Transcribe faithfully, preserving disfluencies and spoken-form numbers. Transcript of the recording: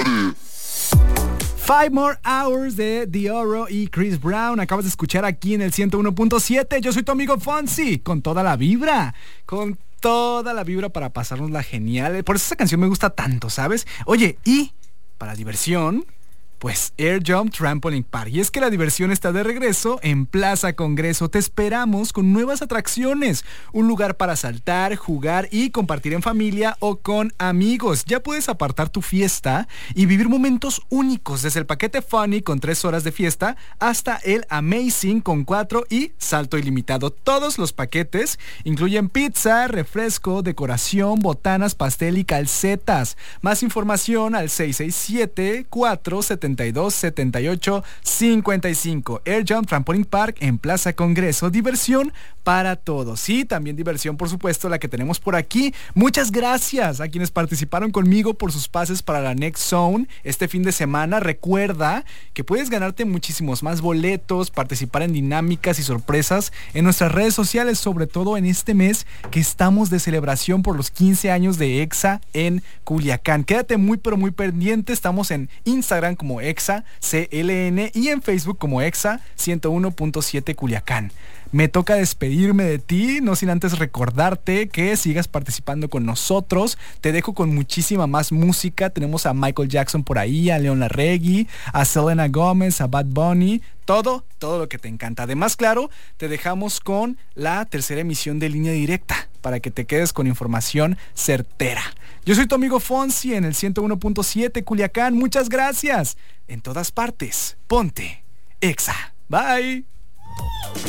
party. Five More Hours de Dioro y Chris Brown. Acabas de escuchar aquí en el ciento uno punto siete. Yo soy tu amigo Fonsi, con toda la vibra, con toda la vibra para pasárnosla genial. Por eso esa canción me gusta tanto, ¿sabes? Oye, y para diversión, pues Air Jump Trampoline Park. Y es que la diversión está de regreso en Plaza Congreso. Te esperamos con nuevas atracciones, un lugar para saltar, jugar y compartir en familia o con amigos. Ya puedes apartar tu fiesta y vivir momentos únicos, desde el paquete Funny con tres horas de fiesta hasta el Amazing con cuatro y salto ilimitado. Todos los paquetes incluyen pizza, refresco, decoración, botanas, pastel y calcetas. Más información al seis seis siete, cuatro siete dos, setenta y ocho, cincuenta y cinco. Air Jump Trampoline Park en Plaza Congreso. Diversión para todos. Y también diversión, por supuesto, la que tenemos por aquí. Muchas gracias a quienes participaron conmigo por sus pases para la Next Zone este fin de semana. Recuerda que puedes ganarte muchísimos más boletos, participar en dinámicas y sorpresas en nuestras redes sociales, sobre todo en este mes que estamos de celebración por los quince años de EXA en Culiacán. Quédate muy pero muy pendiente. Estamos en Instagram como EXA C L N y en Facebook como EXA ciento uno punto siete Culiacán. Me toca despedirme de ti, no sin antes recordarte que sigas participando con nosotros. Te dejo con muchísima más música. Tenemos a Michael Jackson por ahí, a Leon Larregui, a Selena Gómez, a Bad Bunny. Todo, todo lo que te encanta. Además, claro, te dejamos con la tercera emisión de Línea Directa para que te quedes con información certera. Yo soy tu amigo Fonsi en el ciento uno punto siete Culiacán. Muchas gracias. En todas partes, ponte EXA. Bye.